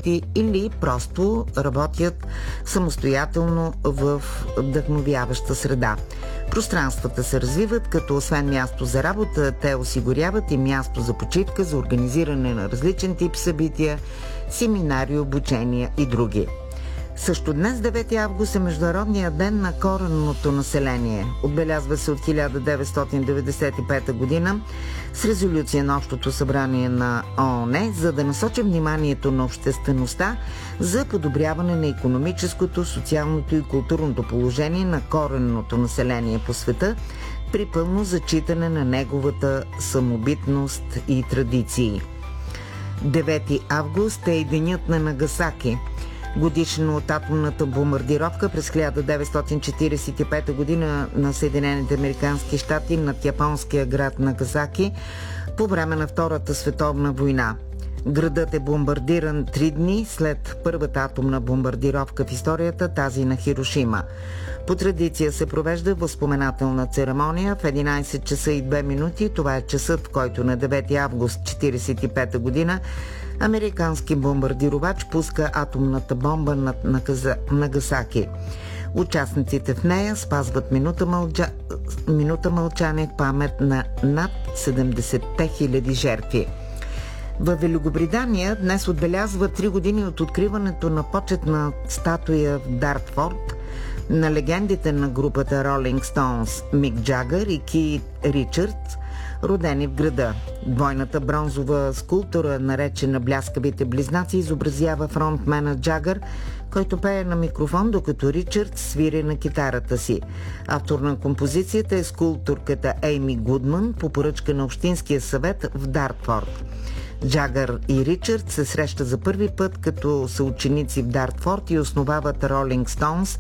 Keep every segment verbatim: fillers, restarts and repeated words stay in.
проекти или просто работят самостоятелно в вдъхновяваща среда. Пространствата се развиват, като освен място за работа, те осигуряват и място за почивка, за организиране на различен тип събития, семинари, обучения и други. Също днес, девети август, е Международният ден на коренното население. Отбелязва се от хиляда деветстотин деветдесет и пета година с резолюция на Общото събрание на ООН, за да насочи вниманието на обществеността за подобряване на икономическото, социалното и културното положение на коренното население по света при пълно зачитане на неговата самобитност и традиции. девети август е и денят на Нагасаки. Годишно от атомната бомбардировка през хиляда деветстотин четиридесет и пета година на Съединените американски щати над японския град Нагасаки по време на Втората световна война. Градът е бомбардиран три дни след първата атомна бомбардировка в историята, тази на Хирошима. По традиция се провежда възпоменателна церемония в единайсет часа и две минути. Това е часът, в който на девети август четиридесет и пета година американски бомбардировач пуска атомната бомба над Нагасаки. Участниците в нея спазват минута, мълча... минута мълчание в памет на над седемдесетте хиляди жертви. В Великобритания днес отбелязва три години от откриването на почетна статуя в Дартфорд на легендите на групата Rolling Stones Мик Джагър и Кит Ричардс, родени в града. Двойната бронзова скулптура, наречена Бляскавите близнаци, изобразява фронтмена Джагър, който пее на микрофон, докато Ричардс свири на китарата си. Автор на композицията е скулпторката Ейми Гудман по поръчка на Общинския съвет в Дартфорд. Джагър и Ричард се срещат за първи път като съученици в Дартфорд и основават Rolling Stones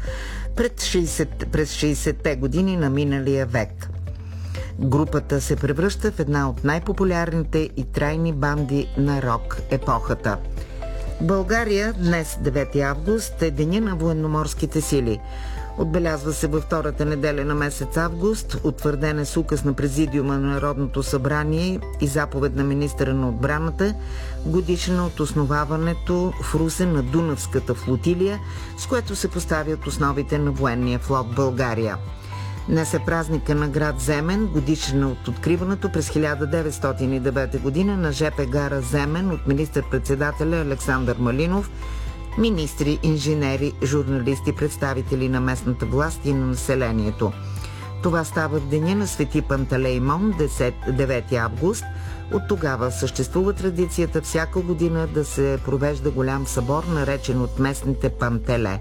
през шейсетте години на миналия век. Групата се превръща в една от най-популярните и трайни банди на рок епохата. България днес, девети август, е деня на военноморските сили. Отбелязва се във втората неделя на месец август, утвърден е с указ на Президиума на Народното събрание и заповед на министъра на отбраната, годишна от основаването в Русе на Дунавската флотилия, с което се поставят основите на военния флот в България. Днес е празника на град Земен, годишна от откриването през хиляда деветстотин и девета година на ЖП гара Земен от министър-председателя Александър Малинов, министри, инженери, журналисти, представители на местната власт и на населението. Това става в деня на Свети Пантелеймон, девети август. От тогава съществува традицията всяка година да се провежда голям събор, наречен от местните Пантеле.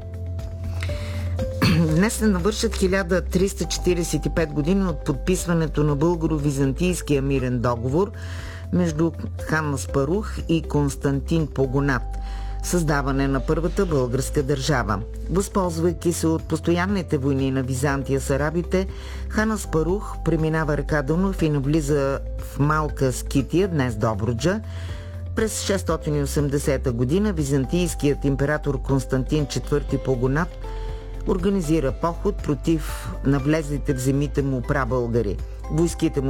Днес се навършат хиляда триста четиридесет и пет години от подписването на българо-византийския мирен договор между хан Аспарух и Константин Погонат, създаване на първата българска държава. Възползвайки се от постоянните войни на Византия с арабите, хан Аспарух преминава река Дунав и навлиза в Малка Скития, днес Добруджа. През шестстотин и осемдесета година византийският император Константин четвърти Погонат организира поход против навлезлите в земите му прабългари. Войските му